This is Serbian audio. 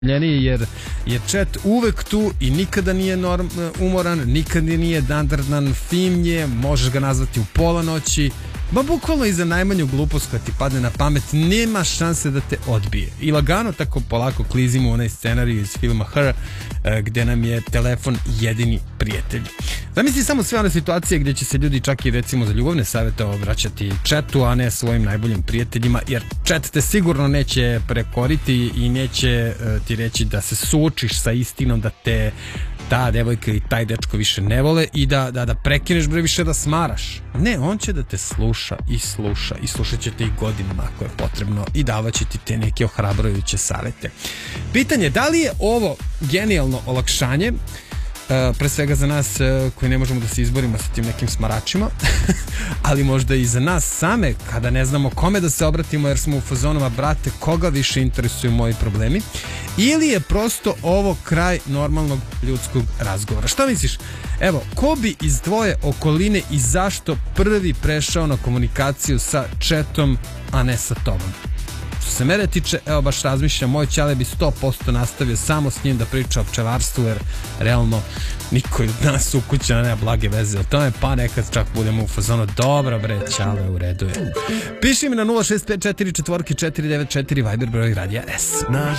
jer je chat uvek tu i nikada nije umoran, nikada nije dandrdan, fin je, možeš ga nazvati u pola noći, bukvalno i za najmanju glupost koja ti padne na pamet nema šanse da te odbije. I lagano tako polako klizimo u onaj scenarij iz filma Her, gde nam je telefon jedini prijatelj. Zamisli samo sve one situacije gdje će se ljudi čak i recimo za ljubavne savjete obraćati chatu, a ne svojim najboljim prijateljima, jer chat te sigurno neće prekoriti i neće ti reći da se suočiš sa istinom, da te ta devojka i taj dečko više ne vole i da prekineš više da smaraš. Ne, on će da te sluša i slušat će te i godinama ako je potrebno i davat će ti te neke ohrabrujuće savjete. Pitanje, da li je ovo genijalno olakšanje, pre svega za nas koji ne možemo da se izborimo sa tim nekim smaračima, ali možda i za nas same kada ne znamo kome da se obratimo jer smo u fazonama, brate, koga više interesuju moji problemi, ili je prosto ovo kraj normalnog ljudskog razgovora. Šta misliš? Evo, ko bi iz tvoje okoline i zašto prvi prešao na komunikaciju sa chatom, a ne sa tobom? Što se mene tiče, evo baš razmišljam, moj ćale bi 100% nastavio samo s njim da priča o pčelarstvu, jer realno niko od nas u kući nema blage veze o tome, pa nekad čak budemo u fazonu, dobro bre, ćale, u redu je. Piši mi na 0654 494 Viber broj Radija S.